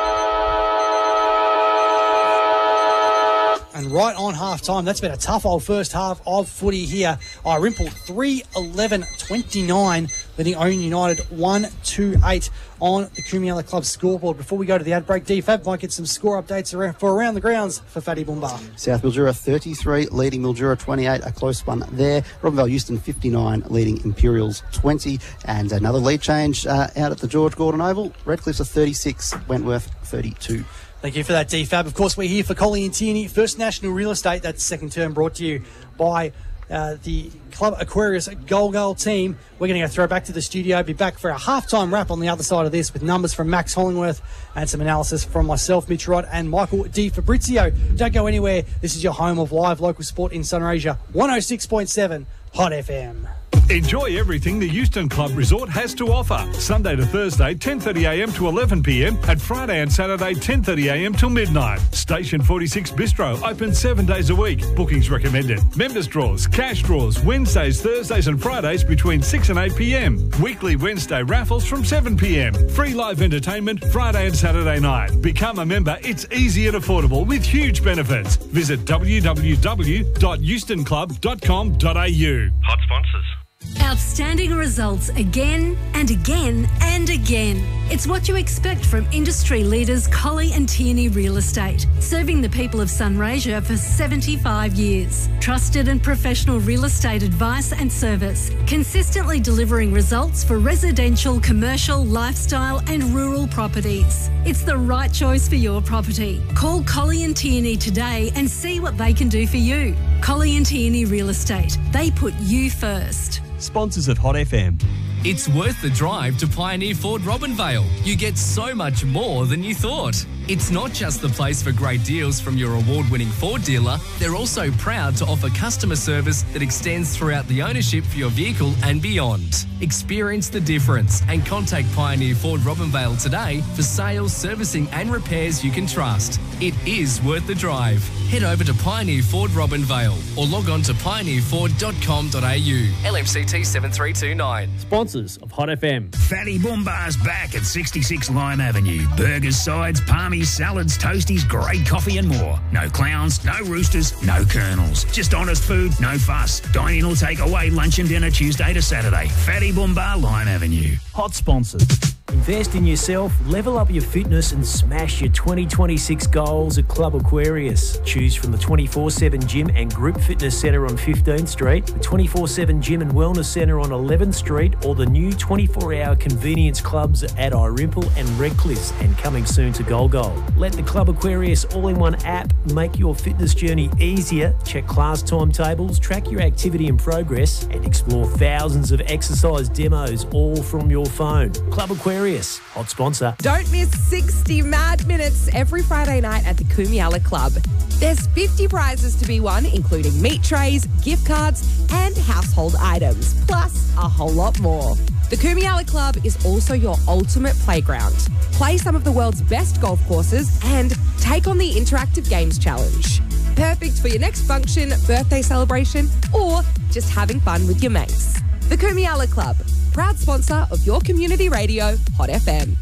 And right on half-time, that's been a tough old first half of footy here. Irimple three eleven twenty-nine, leading Owen United one two eight on the Kumiala Club scoreboard. Before we go to the ad break, D Fab might get some score updates around, for Around the Grounds for Fatty Boomba. South Mildura thirty-three, leading Mildura twenty-eight, a close one there. Robinvale Euston fifty-nine, leading Imperials twenty. And another lead change uh, out at the George Gordon Oval. Redcliffe's a thirty-six, Wentworth thirty-two. Thank you for that, D Fab. Of course, we're here for Collie and Tierney, First National Real Estate. That's second term, brought to you by uh, the Club Aquarius Goal Goal team. We're going to go throw back to the studio, be back for a halftime wrap on the other side of this with numbers from Max Hollingworth and some analysis from myself, Mitch Rod, and Michael D. Fabrizio. Don't go anywhere. This is your home of live local sport in Sunraysia, one oh six point seven Hot F M. Enjoy everything the Euston Club Resort has to offer. Sunday to Thursday, ten thirty a m to eleven p m, and Friday and Saturday, ten thirty a m till midnight. Station forty-six Bistro, open seven days a week. Bookings recommended. Members draws, cash draws, Wednesdays, Thursdays and Fridays between six and eight p m. Weekly Wednesday raffles from seven p m. Free live entertainment Friday and Saturday night. Become a member. It's easy and affordable with huge benefits. Visit w w w dot euston club dot com dot a u. Hot sponsors. Outstanding results again and again and again. It's what you expect from industry leaders Collie and Tierney Real Estate, serving the people of Sunraysia for seventy-five years. Trusted and professional real estate advice and service, consistently delivering results for residential, commercial, lifestyle and rural properties. It's the right choice for your property. Call Collie and Tierney today and see what they can do for you. Collie and Tierney Real Estate. They put you first. Sponsors of Hot F M. It's worth the drive to Pioneer Ford Robinvale. You get so much more than you thought. It's not just the place for great deals from your award-winning Ford dealer. They're also proud to offer customer service that extends throughout the ownership for your vehicle and beyond. Experience the difference and contact Pioneer Ford Robinvale today for sales, servicing and repairs you can trust. It is worth the drive. Head over to Pioneer Ford Robinvale or log on to pioneer ford dot com dot a u. L M C T seven three two nine. Sponsors of Hot F M. Fatty Boomba's back at sixty-six Lime Avenue. Burgers, sides, palmies, salads, toasties, great coffee and more. No clowns, no roosters, no colonels. Just honest food, no fuss. Dine in or take away lunch and dinner Tuesday to Saturday. Fatty Boomba, Lime Avenue. Hot sponsors. Invest in yourself, level up your fitness and smash your twenty twenty-six goals at Club Aquarius. Choose from the twenty-four seven Gym and Group Fitness Centre on fifteenth Street, the twenty-four seven Gym and Wellness Centre on eleventh Street, or the new twenty-four hour convenience clubs at Irimple and Redcliffs, and coming soon to Goal Goal. Let the Club Aquarius all-in-one app make your fitness journey easier. Check class timetables, track your activity and progress, and explore thousands of exercise demos all from your phone. Club Aquarius, hot sponsor. Don't miss sixty mad minutes every Friday night at the Kumiala Club. There's fifty prizes to be won, including meat trays, gift cards, and household items, plus a whole lot more. The Kumiala Club is also your ultimate playground. Play some of the world's best golf courses and take on the Interactive Games Challenge. Perfect for your next function, birthday celebration, or just having fun with your mates. The Kumiala Club, proud sponsor of your community radio, Hot F M.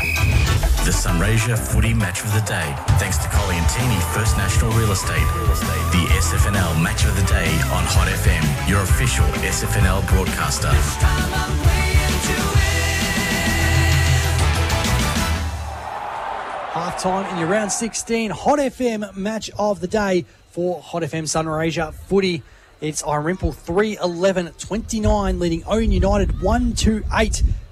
The Sunraysia Footy Match of the Day, thanks to Collie and Tierney First National Real Estate. The S F N L Match of the Day on Hot F M, your official S F N L broadcaster. Half time in your round sixteen Hot F M Match of the Day for Hot F M Sunraysia Footy. It's Irimple three eleven twenty-nine, leading Owen United one two eight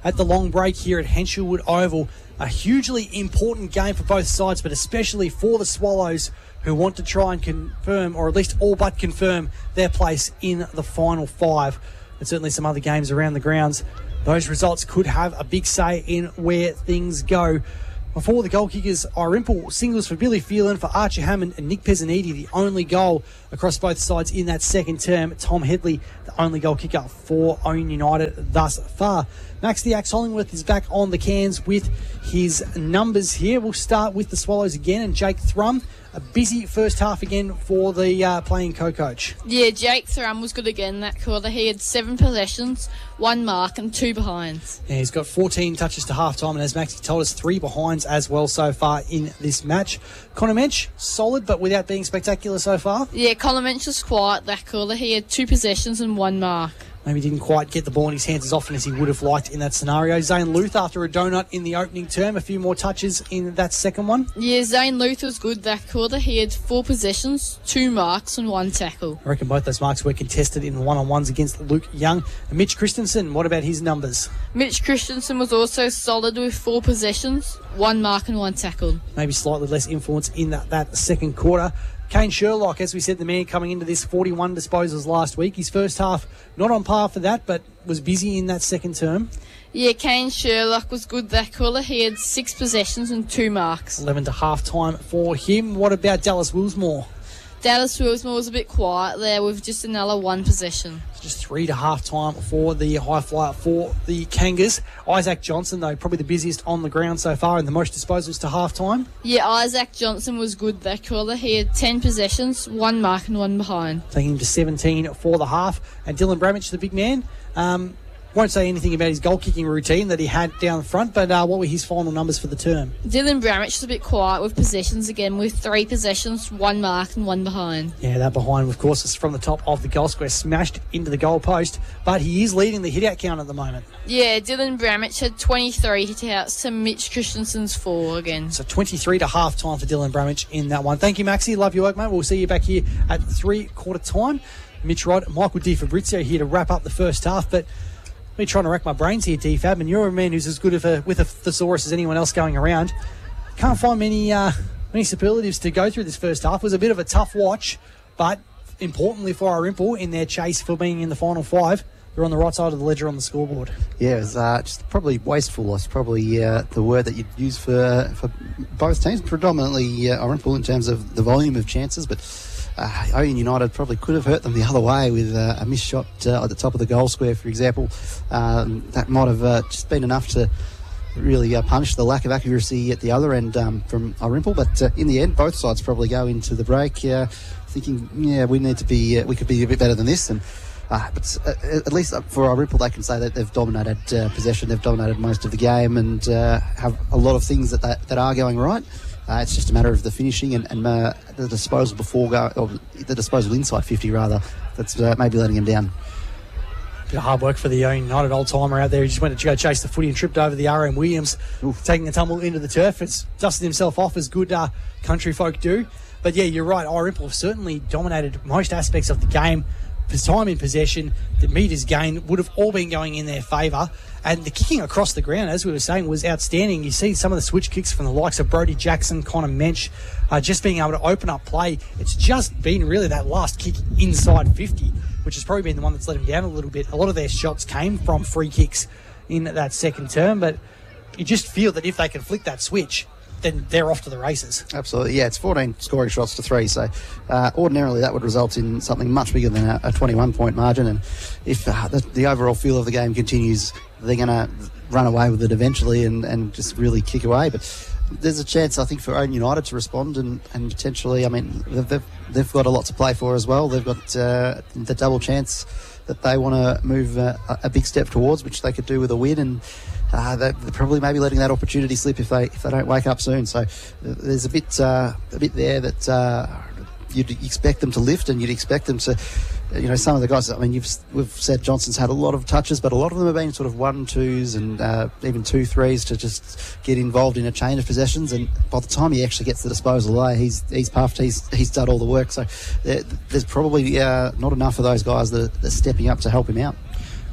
at the long break here at Henshelwood Oval. A hugely important game for both sides, but especially for the Swallows, who want to try and confirm, or at least all but confirm, their place in the final five. And certainly some other games around the grounds, those results could have a big say in where things go. Before the goal kickers, Irimple singles for Billy Phelan, for Archer Hammond and Nick Pezzaniti, the only goal across both sides in that second term. Tom Headley, the only goal kicker for Owen United thus far. Max the Axe Hollingworth is back on the cans with his numbers here. We'll start with the Swallows again, and Jake Thrum. A busy first half again for the uh, playing co-coach. Yeah, Jake Thrum was good again that quarter. He had seven possessions, one mark and two behinds. Yeah, he's got fourteen touches to half-time, and as Maxie told us, three behinds as well so far in this match. Connor Mensch, solid, but without being spectacular so far. Yeah, Connor Mensch was quiet that quarter. He had two possessions and one mark. Maybe didn't quite get the ball in his hands as often as he would have liked in that scenario. Zane Luth, after a donut in the opening term, a few more touches in that second one. Yeah, Zane Luth was good that quarter. He had four possessions, two marks and one tackle. I reckon both those marks were contested in one-on-ones against Luke Young. And Mitch Christensen, what about his numbers? Mitch Christensen was also solid with four possessions, one mark and one tackle. Maybe slightly less influence in that, that second quarter. Kane Sherlock, as we said, the man coming into this, forty-one disposals last week. His first half, not on par for that, but was busy in that second term. Yeah, Kane Sherlock was good that quarter. He had six possessions and two marks. eleven to half-time for him. What about Dallas Willsmore? Dallas Willsmore was a bit quiet there with just another one possession. Just three to half-time for the high flyer for the Kangas. Isaac Johnson, though, probably the busiest on the ground so far and the most disposals to half-time. Yeah, Isaac Johnson was good that quarter. He had ten possessions, one mark and one behind. Taking him to seventeen for the half. And Dylan Bramich, the big man, um, won't say anything about his goal-kicking routine that he had down front, but uh, what were his final numbers for the term? Dylan Bramich was a bit quiet with possessions again, with three possessions, one mark and one behind. Yeah, that behind, of course, is from the top of the goal square, smashed into the goal post, but he is leading the hit-out count at the moment. Yeah, Dylan Bramich had twenty-three hit-outs to Mitch Christensen's four again. So twenty-three to half-time for Dylan Bramich in that one. Thank you, Maxie. Love your work, mate. We'll see you back here at three-quarter time. Mitch Rod, Michael Di Fabrizio here to wrap up the first half, but me trying to rack my brains here, D Fab, and you're a man who's as good of a, with a thesaurus as anyone else going around. Can't find many uh, many superlatives to go through this first half. It was a bit of a tough watch, but importantly for our Irimple in their chase for being in the final five, they're on the right side of the ledger on the scoreboard. Yeah, it was uh, just probably wasteful. That's probably uh, the word that you'd use for for both teams. Predominantly uh, Irimple in terms of the volume of chances, but Uh, Owen United probably could have hurt them the other way with uh, a missed shot uh, at the top of the goal square, for example. Um, that might have uh, just been enough to really uh, punish the lack of accuracy at the other end um, from Irimple. But uh, in the end, both sides probably go into the break uh, thinking, yeah, we need to be, uh, we could be a bit better than this. And uh, but uh, at least for Irimple, they can say that they've dominated uh, possession, they've dominated most of the game, and uh, have a lot of things that that, that are going right. Uh, it's just a matter of the finishing and, and uh, the disposal before go, or the disposal inside fifty rather. That's uh, maybe letting him down. Bit of hard work for the United old timer out there. He just went to go chase the footy and tripped over the R M Williams, Oof. taking a tumble into the turf. It's dusted himself off as good uh, country folk do. But yeah, you're right. Irimple certainly dominated most aspects of the game. His time in possession, the metres gained would have all been going in their favour. And the kicking across the ground, as we were saying, was outstanding. You see some of the switch kicks from the likes of Brody Jackson, Connor Mensch, uh, just being able to open up play. It's just been really that last kick inside fifty, which has probably been the one that's let him down a little bit. A lot of their shots came from free kicks in that second term, but you just feel that if they can flick that switch, then they're off to the races. Absolutely, yeah. It's fourteen scoring shots to three, so uh, ordinarily that would result in something much bigger than a, a twenty-one point margin. And if uh, the, the overall feel of the game continues, they're going to run away with it eventually and, and just really kick away. But there's a chance, I think, for Owen United to respond and, and potentially, I mean, they've, they've got a lot to play for as well. They've got uh, the double chance that they want to move uh, a big step towards, which they could do with a win, and uh, they're probably maybe letting that opportunity slip if they if they don't wake up soon. So uh, there's a bit uh, a bit there that uh, you'd expect them to lift, and you'd expect them to, you know, some of the guys, I mean, you've we've said Johnson's had a lot of touches, but a lot of them have been sort of one, twos and uh, even two, threes to just get involved in a chain of possessions, and by the time he actually gets the disposal away, he's he's puffed, he's he's done all the work. So there, there's probably uh, not enough of those guys that are, that are stepping up to help him out.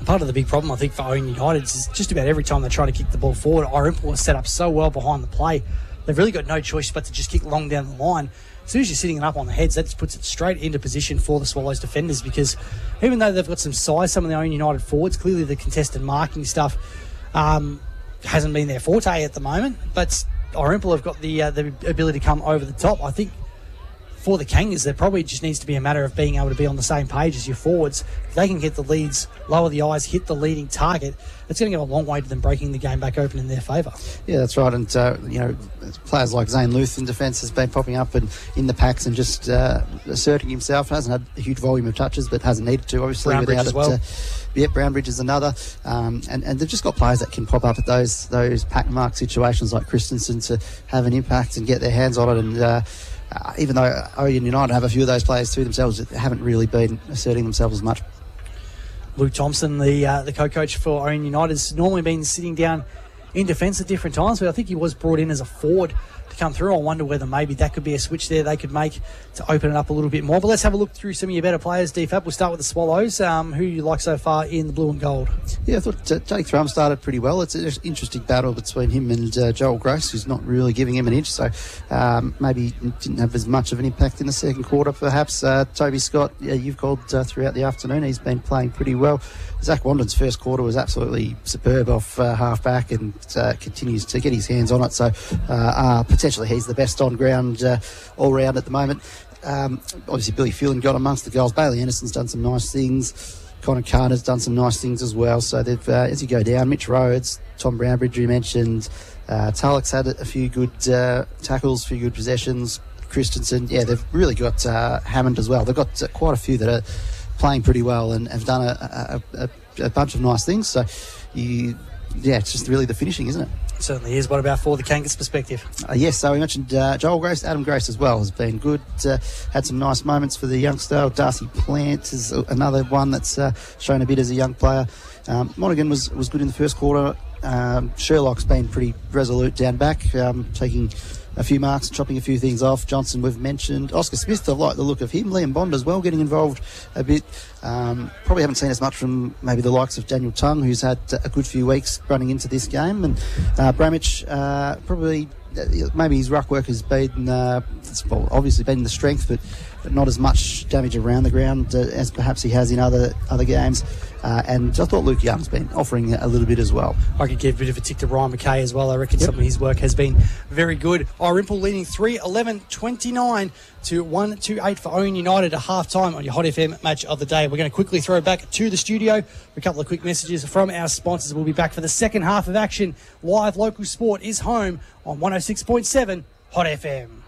Part of the big problem, I think, for Owen United is just about every time they try to kick the ball forward, Orimple is set up so well behind the play. They've really got no choice but to just kick long down the line. As soon as you're sitting it up on the heads, that just puts it straight into position for the Swallows defenders, because even though they've got some size, some of the Owen United forwards, clearly the contested marking stuff um, hasn't been their forte at the moment, but Orimple have got the, uh, the ability to come over the top. I think for the Kangas, there probably just needs to be a matter of being able to be on the same page as your forwards. If they can get the leads, lower the eyes, hit the leading target, it's going to go a long way to them breaking the game back open in their favour. Yeah, that's right. And, uh, you know, players like Zane Luth in defence has been popping up and in the packs and just uh, asserting himself. Hasn't had a huge volume of touches, but hasn't needed to, obviously. Brownbridge without as well. It, uh, yeah, Brownbridge is another. Um, and, and they've just got players that can pop up at those those pack mark situations like Christensen to have an impact and get their hands on it. And uh, uh, even though Owen United have a few of those players to themselves, they haven't really been asserting themselves as much. Luke Thompson, the uh, the co-coach for Owen United, has normally been sitting down in defence at different times, but I think he was brought in as a forward to come through. I wonder whether maybe that could be a switch there they could make to open it up a little bit more. But let's have a look through some of your better players, D F A B. We'll start with the Swallows. Um, who you like so far in the blue and gold? Yeah, I thought uh, Jake Thrum started pretty well. It's an interesting battle between him and uh, Joel Gross, who's not really giving him an inch, so um, maybe didn't have as much of an impact in the second quarter, perhaps. Uh, Toby Scott, yeah, you've called uh, throughout the afternoon. He's been playing pretty well. Zach Wandon's first quarter was absolutely superb off uh, half-back and uh, continues to get his hands on it, so uh, uh, potentially he's the best on-ground uh, all-round at the moment. Um, obviously, Billy Phelan got amongst the goals. Bailey Anderson's done some nice things. Connor Carter's done some nice things as well. So they've, uh, as you go down, Mitch Rhodes, Tom Brownbridge, you mentioned. Uh, Talek's had a few good uh, tackles, a few good possessions. Christensen, yeah, they've really got uh, Hammond as well. They've got uh, quite a few that are playing pretty well and have done a, a, a, a bunch of nice things. So, you, yeah, it's just really the finishing, isn't it? It certainly is. What about for the Kangas perspective? Uh, yes, so we mentioned uh, Joel Grace. Adam Grace as well has been good. Uh, had some nice moments for the youngster. Darcy Plant is another one that's uh, shown a bit as a young player. Um, Monaghan was, was good in the first quarter. Um, Sherlock's been pretty resolute down back, um, taking a few marks, chopping a few things off. Johnson we've mentioned. Oscar Smith, I like the look of him. Liam Bond as well, getting involved a bit. Um, probably haven't seen as much from maybe the likes of Daniel Tung, who's had a good few weeks running into this game. And uh, Bramich, uh, probably maybe his ruck work has been, uh, it's well, obviously been the strength, but, but not as much damage around the ground uh, as perhaps he has in other other games. Uh, and I thought Luke Young's been offering a little bit as well. I could give a bit of a tick to Ryan McKay as well. I reckon yep. some of his work has been very good. Orimple leading three eleven twenty-nine to one two eight for Owen United at half-time on your Hot F M match of the day. We're going to quickly throw back to the studio. A couple of quick messages from our sponsors. We'll be back for the second half of action. Live local sport is home on one oh six point seven Hot F M.